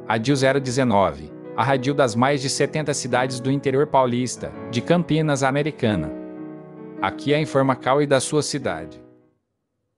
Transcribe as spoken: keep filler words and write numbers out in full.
Radil zero dezenove, a radil das mais de setenta cidades do interior paulista, de Campinas, Americana. Aqui é a Informacal e da sua cidade.